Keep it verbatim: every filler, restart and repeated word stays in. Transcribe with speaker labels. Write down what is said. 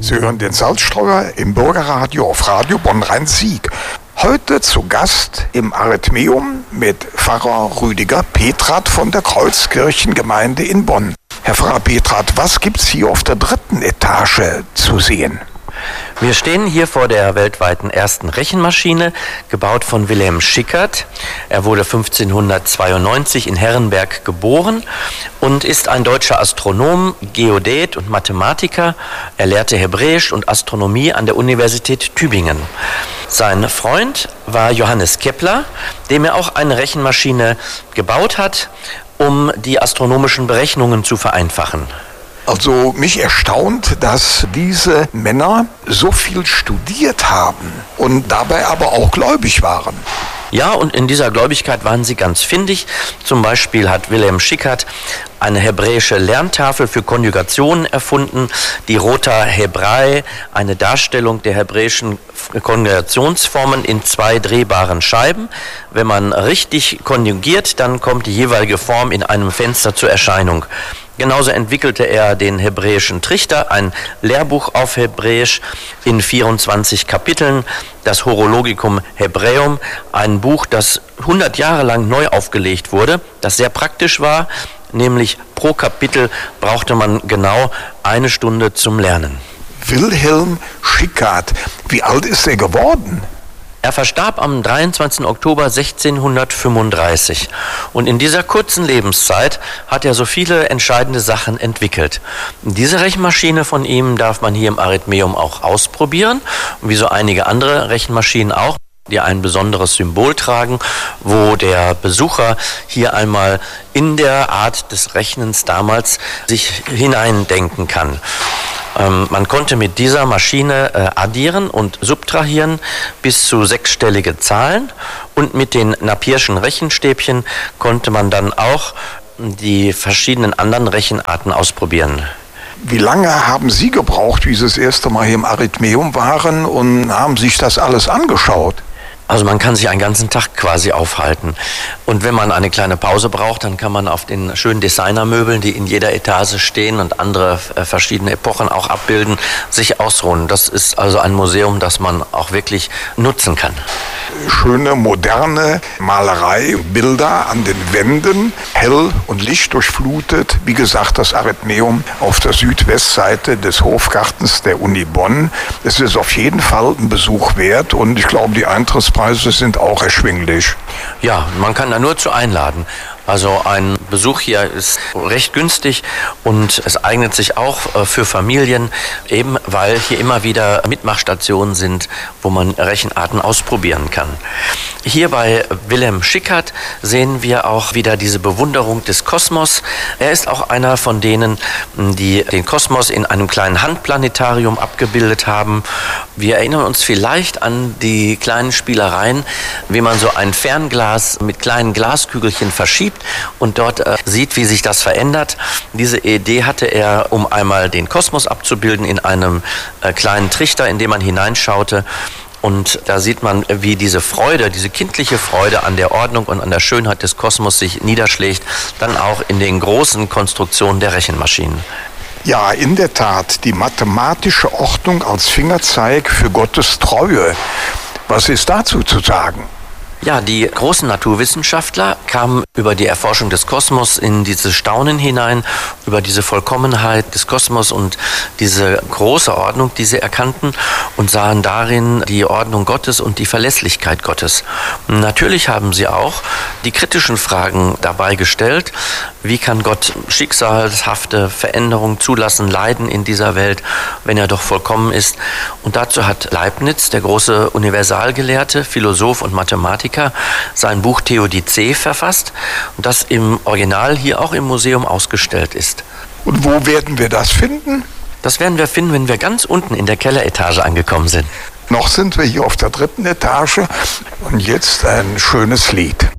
Speaker 1: Sie hören den Salzstreuer im Bürgerradio auf Radio Bonn-Rhein-Sieg. Heute zu Gast im Arrhythmeum mit Pfarrer Rüdiger Petrat von der Kreuzkirchengemeinde in Bonn. Herr Pfarrer Petrat, was gibt's hier auf der dritten Etage zu sehen?
Speaker 2: Wir stehen hier vor der weltweiten ersten Rechenmaschine, gebaut von Wilhelm Schickert. Er wurde fünfzehnhundertzweiundneunzig in Herrenberg geboren und ist ein deutscher Astronom, Geodät und Mathematiker. Er lehrte Hebräisch und Astronomie an der Universität Tübingen. Sein Freund war Johannes Kepler, dem er auch eine Rechenmaschine gebaut hat, um die astronomischen Berechnungen zu vereinfachen.
Speaker 1: Also mich erstaunt, dass diese Männer so viel studiert haben und dabei aber auch gläubig waren.
Speaker 2: Ja, und in dieser Gläubigkeit waren sie ganz findig. Zum Beispiel hat Wilhelm Schickert eine hebräische Lerntafel für Konjugationen erfunden, die Rota Hebrae, eine Darstellung der hebräischen Konjugationsformen in zwei drehbaren Scheiben. Wenn man richtig konjugiert, dann kommt die jeweilige Form in einem Fenster zur Erscheinung. Genauso entwickelte er den hebräischen Trichter, ein Lehrbuch auf Hebräisch in vierundzwanzig Kapiteln, das Horologicum Hebräum, ein Buch, das hundert Jahre lang neu aufgelegt wurde, das sehr praktisch war, nämlich pro Kapitel brauchte man genau eine Stunde zum Lernen.
Speaker 1: Wilhelm Schickert, wie alt ist er geworden?
Speaker 2: Er verstarb am dreiundzwanzigsten Oktober sechzehnhundertfünfunddreißig und in dieser kurzen Lebenszeit hat er so viele entscheidende Sachen entwickelt. Diese Rechenmaschine von ihm darf man hier im Arrhythmeum auch ausprobieren, wie so einige andere Rechenmaschinen auch, die ein besonderes Symbol tragen, wo der Besucher hier einmal in der Art des Rechnens damals sich hineindenken kann. Ähm, man konnte mit dieser Maschine äh, addieren und subtrahieren bis zu sechsstellige Zahlen und mit den Napierschen Rechenstäbchen konnte man dann auch die verschiedenen anderen Rechenarten ausprobieren.
Speaker 1: Wie lange haben Sie gebraucht, wie Sie das erste Mal hier im Arrhythmeum waren und haben sich das alles angeschaut?
Speaker 2: Also man kann sich einen ganzen Tag quasi aufhalten. Und wenn man eine kleine Pause braucht, dann kann man auf den schönen Designermöbeln, die in jeder Etage stehen und andere äh, verschiedene Epochen auch abbilden, sich ausruhen. Das ist also ein Museum, das man auch wirklich nutzen kann.
Speaker 1: Schöne, moderne Malerei, Bilder an den Wänden, hell und lichtdurchflutet. Wie gesagt, das Arrhythmeum auf der Südwestseite des Hofgartens der Uni Bonn. Es ist auf jeden Fall ein Besuch wert und ich glaube, die Eintrittspreise sind auch erschwinglich.
Speaker 2: Ja, man kann da nur zu einladen. Also ein Besuch hier ist recht günstig und es eignet sich auch für Familien, eben weil hier immer wieder Mitmachstationen sind, wo man Rechenarten ausprobieren kann. Hier bei Wilhelm Schickert sehen wir auch wieder diese Bewunderung des Kosmos. Er ist auch einer von denen, die den Kosmos in einem kleinen Handplanetarium abgebildet haben. Wir erinnern uns vielleicht an die kleinen Spielereien, wie man so ein Fernglas mit kleinen Glaskügelchen verschiebt und dort äh, sieht, wie sich das verändert. Diese Idee hatte er, um einmal den Kosmos abzubilden in einem äh, kleinen Trichter, in den man hineinschaute. Und da sieht man, wie diese Freude, diese kindliche Freude an der Ordnung und an der Schönheit des Kosmos sich niederschlägt, dann auch in den großen Konstruktionen der Rechenmaschinen.
Speaker 1: Ja, in der Tat, die mathematische Ordnung als Fingerzeig für Gottes Treue. Was ist dazu zu sagen?
Speaker 2: Ja, die großen Naturwissenschaftler kamen über die Erforschung des Kosmos in dieses Staunen hinein, über diese Vollkommenheit des Kosmos und diese große Ordnung, die sie erkannten und sahen darin die Ordnung Gottes und die Verlässlichkeit Gottes. Natürlich haben sie auch die kritischen Fragen dabei gestellt. Wie kann Gott schicksalshafte Veränderungen zulassen, Leiden in dieser Welt, wenn er doch vollkommen ist? Und dazu hat Leibniz, der große Universalgelehrte, Philosoph und Mathematiker, sein Buch Theodizee verfasst, das im Original hier auch im Museum ausgestellt ist.
Speaker 1: Und wo werden wir das finden?
Speaker 2: Das werden wir finden, wenn wir ganz unten in der Kelleretage angekommen sind.
Speaker 1: Noch sind wir hier auf der dritten Etage und jetzt ein schönes Lied.